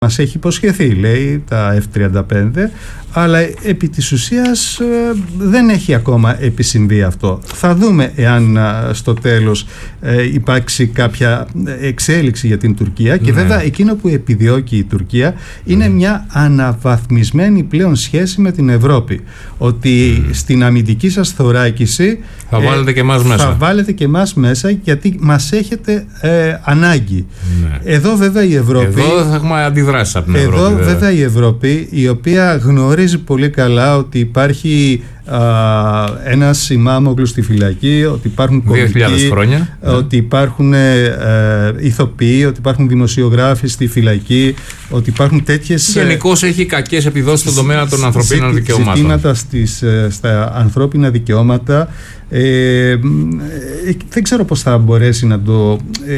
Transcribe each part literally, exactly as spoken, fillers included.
Μας έχει υποσχεθεί, λέει, τα εφ τριάντα πέντε, αλλά επί της ουσίας ε, δεν έχει ακόμα επισυμβεί αυτό. Θα δούμε εάν ε, στο τέλος ε, υπάρξει κάποια εξέλιξη για την Τουρκία και ναι. βέβαια εκείνο που επιδιώκει η Τουρκία είναι mm. μια αναβαθμισμένη πλέον σχέση με την Ευρώπη. Ότι mm. στην αμυντική σας θωράκιση θα ε, βάλετε και εμάς μέσα. Θα βάλετε και εμάς μέσα, γιατί μας έχετε ε, ανάγκη. Ναι. Εδώ βέβαια η Ευρώπη... Εδώ θα έχουμε αντιδράσει από την Εδώ Ευρώπη. βέβαια, βέβαια η Ευρώπη, η οποία γνωρίζει πολύ καλά ότι υπάρχει α, ένας Ημάμογλου στη φυλακή, ότι υπάρχουν κομικοί, χρόνια, ότι υπάρχουν ε, ε, ηθοποιοί, ότι υπάρχουν δημοσιογράφοι στη φυλακή, ότι υπάρχουν τέτοιες... Γενικώς έχει κακές επιδόσεις στον τομέα των ανθρωπίνων ζη, δικαιωμάτων. Ζητήματα στις, στα ανθρώπινα δικαιώματα. Ε, δεν ξέρω πώς θα μπορέσει να το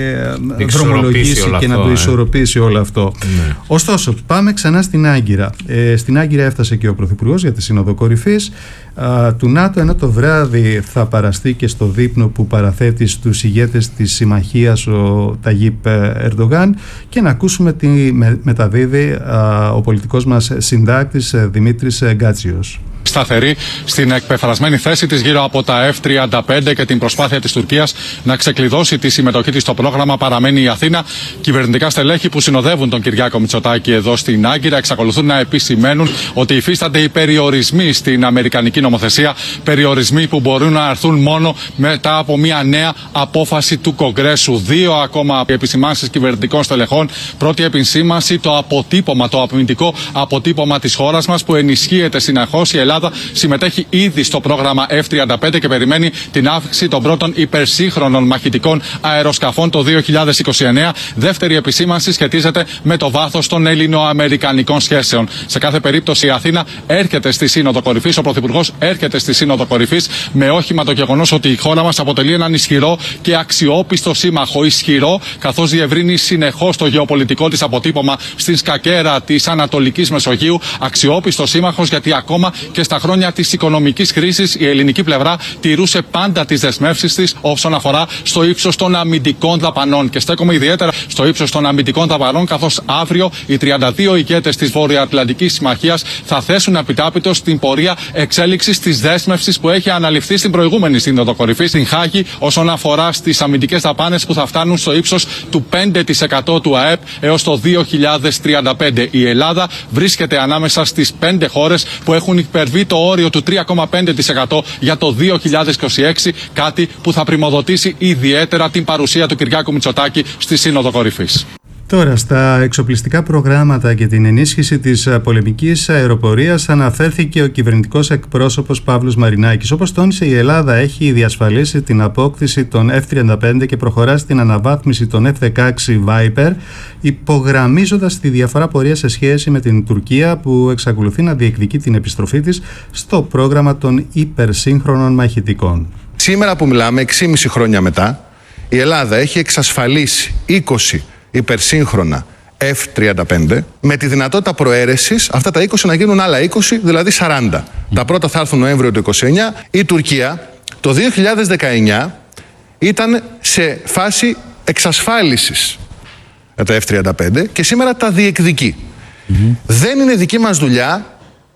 ε, δρομολογήσει και να το ισορροπήσει ε. όλο αυτό. Ναι. Ωστόσο, πάμε ξανά στην Άγκυρα. Ε, στην Άγκυρα έφτασε και ο Πρωθυπουργός για τη Σύνοδο Κορυφής α, του ΝΑΤΟ, ενώ το βράδυ θα παραστεί και στο δείπνο που παραθέτει στους ηγέτες της συμμαχίας ο Ταγίπ Ερντογάν, και να ακούσουμε τι με, μεταδίδει α, ο πολιτικός μας συντάκτης Δημήτρης Γκάτσιος. Σταθερή στην εκπεφρασμένη θέση της γύρω από τα εφ τριάντα πέντε και την προσπάθεια της Τουρκίας να ξεκλειδώσει τη συμμετοχή της στο πρόγραμμα παραμένει η Αθήνα. Κυβερνητικά στελέχη που συνοδεύουν τον Κυριάκο Μητσοτάκη εδώ στην Άγκυρα εξακολουθούν να επισημαίνουν ότι υφίστανται οι περιορισμοί στην αμερικανική νομοθεσία. Περιορισμοί που μπορούν να έρθουν μόνο μετά από μια νέα απόφαση του Κογκρέσου. Δύο ακόμα επισημάνσεις κυβερνητικών στελεχών. Πρώτη επισήμανση, το αποτύπωμα, το αμυντικό αποτύπωμα της χώρας μας που ενισχύεται συνεχώς. Η Ελλάδα συμμετέχει ήδη στο πρόγραμμα εφ τριάντα πέντε και περιμένει την αύξηση των πρώτων υπερσύγχρονων μαχητικών αεροσκαφών το δύο χιλιάδες είκοσι εννέα. Δεύτερη επισήμανση σχετίζεται με το βάθος των ελληνοαμερικανικών σχέσεων. Σε κάθε περίπτωση η Αθήνα έρχεται στη Σύνοδο Κορυφής, ο Πρωθυπουργός έρχεται στη Σύνοδο Κορυφής με όχημα το γεγονός ότι η χώρα μας αποτελεί έναν ισχυρό και αξιόπιστο σύμμαχο. Ισχυρό, καθώς διευρύνει συνεχώς το γεωπολιτικό της αποτύπωμα στην σκακέρα της Ανατολικής Μεσογείου. Αξιόπιστο σύμμαχος, γιατί ακόμα και στα χρόνια της οικονομικής κρίσης η ελληνική πλευρά τηρούσε πάντα τις δεσμεύσεις της όσον αφορά στο ύψος των αμυντικών δαπανών. Και στέκομαι ιδιαίτερα στο ύψος των αμυντικών δαπανών, καθώς αύριο οι τριάντα δύο ηγέτες της Βορειοατλαντικής Συμμαχίας θα θέσουν επιτάπητο στην πορεία εξέλιξης της δέσμευσης που έχει αναλυφθεί στην προηγούμενη Σύνοδο Κορυφής στην Χάγη όσον αφορά στις αμυντικές δαπάνες που θα φτάνουν στο ύψος του πέντε τοις εκατό του ΑΕΠ έως το δύο χιλιάδες τριάντα πέντε. Η Ελλάδα βρίσκεται ανάμεσα στις πέντε χώρες που έχουν υπερβεί το όριο του τρία κόμμα πέντε τοις εκατό για το δύο χιλιάδες είκοσι έξι, κάτι που θα πρημοδοτήσει ιδιαίτερα την παρουσία του Κυριάκου Μητσοτάκη στη Σύνοδο Κορυφής. Τώρα, στα εξοπλιστικά προγράμματα και την ενίσχυση της πολεμικής αεροπορίας αναφέρθηκε ο κυβερνητικός εκπρόσωπος Παύλος Μαρινάκης. Όπως τόνισε, η Ελλάδα έχει διασφαλίσει την απόκτηση των εφ τριάντα πέντε και προχωρά στην αναβάθμιση των εφ δεκαέξι Viper, υπογραμμίζοντας τη διαφορά πορεία σε σχέση με την Τουρκία, που εξακολουθεί να διεκδικεί την επιστροφή της στο πρόγραμμα των υπερσύγχρονων μαχητικών. Σήμερα που μιλάμε, έξι και μισό χρόνια μετά, η Ελλάδα έχει εξασφαλίσει είκοσι υπερσύγχρονα εφ τριάντα πέντε με τη δυνατότητα προαίρεσης αυτά τα είκοσι να γίνουν άλλα είκοσι, δηλαδή σαράντα. Mm. Τα πρώτα θα έρθουν Νοέμβριο του είκοσι εννέα. Η Τουρκία το δύο χιλιάδες δεκαεννέα ήταν σε φάση εξασφάλισης με τα εφ τριάντα πέντε και σήμερα τα διεκδικεί. Mm-hmm. Δεν είναι δική μας δουλειά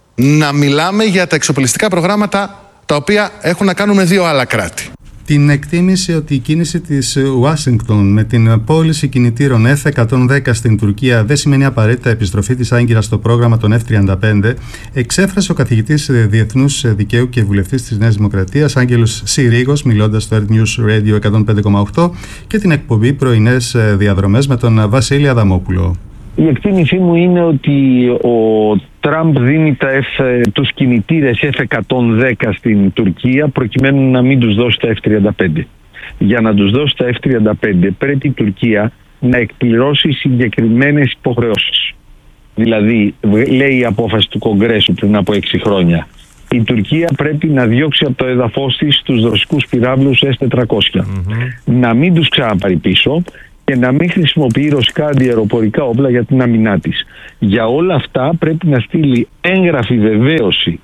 να μιλάμε για τα εξοπλιστικά προγράμματα τα οποία έχουν να κάνουν με δύο άλλα κράτη. Την εκτίμηση ότι η κίνηση της Ουάσιγκτον με την πώληση κινητήρων εφ εκατόν δέκα στην Τουρκία δεν σημαίνει απαραίτητα επιστροφή της Άγκυρας στο πρόγραμμα των εφ τριάντα πέντε, εξέφρασε ο καθηγητής Διεθνούς Δικαίου και βουλευτής της Νέας Δημοκρατίας Άγγελος Συρίγος, μιλώντας στο Earth News Radio εκατόν πέντε κόμμα οκτώ και την εκπομπή Πρωινές Διαδρομές με τον Βασίλη Αδαμόπουλο. Η εκτίμησή μου είναι ότι ο Τραμπ δίνει τα F, τους κινητήρες εφ εκατόν δέκα στην Τουρκία προκειμένου να μην τους δώσει τα εφ τριάντα πέντε. Για να τους δώσει τα εφ τριάντα πέντε πρέπει η Τουρκία να εκπληρώσει συγκεκριμένες υποχρεώσεις. Δηλαδή, λέει η απόφαση του Κογκρέσου πριν από έξι χρόνια, η Τουρκία πρέπει να διώξει από το έδαφος της τους ρωσικούς πυράβλους ες τετρακόσια. Mm-hmm. Να μην τους ξαναπάρει πίσω και να μην χρησιμοποιεί ρωσικά αντιαεροπορικά όπλα για την άμυνά της. Για όλα αυτά πρέπει να στείλει έγγραφη βεβαίωση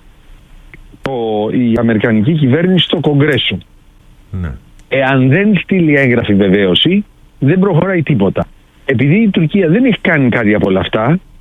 το, η αμερικανική κυβέρνηση στο Κογκρέσο. Ναι. Εάν δεν στείλει έγγραφη βεβαίωση, δεν προχωράει τίποτα. Επειδή η Τουρκία δεν έχει κάνει κάτι από όλα αυτά,